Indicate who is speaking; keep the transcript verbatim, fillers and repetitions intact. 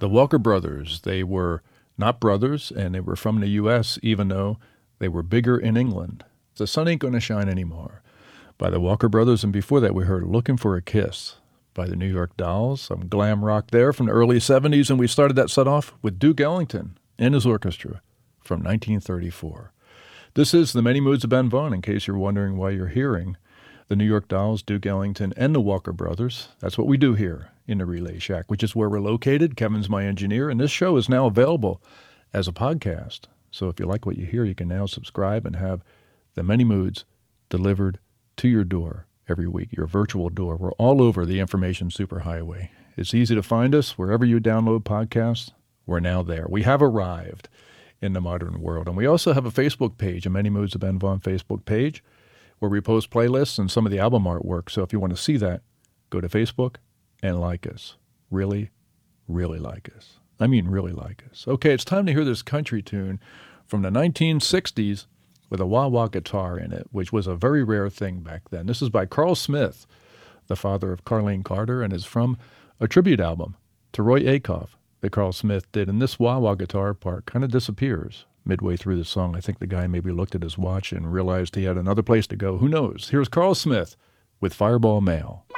Speaker 1: The Walker Brothers, they were not brothers, and they were from the U S, even though they were bigger in England. The Sun Ain't Gonna Shine Anymore by the Walker Brothers, and before that we heard Looking for a Kiss by the New York Dolls, some glam rock there from the early seventies, and we started that set off with Duke Ellington and his orchestra from nineteen thirty-four. This is The Many Moods of Ben Vaughn, in case you're wondering why you're hearing the New York Dolls, Duke Ellington, and the Walker Brothers. That's what we do here in the Relay Shack, which is where we're located. Kevin's my engineer, and this show is now available as a podcast. So if you like what you hear, you can now subscribe and have The Many Moods delivered to your door every week, your virtual door. We're all over the information superhighway. It's easy to find us wherever you download podcasts. We're now there. We have arrived in the modern world. And we also have a Facebook page, a Many Moods of Ben Vaughn Facebook page, where we post playlists and some of the album artwork. So if you want to see that, go to Facebook and like us. Really, really like us. I mean, really like us. Okay, it's time to hear this country tune from the nineteen sixties with a wah-wah guitar in it, which was a very rare thing back then. This is by Carl Smith, the father of Carlene Carter, and is from a tribute album to Roy Acuff that Carl Smith did. And this wah-wah guitar part kind of disappears midway through the song. I think the guy maybe looked at his watch and realized he had another place to go. Who knows? Here's Carl Smith with Fireball Mail.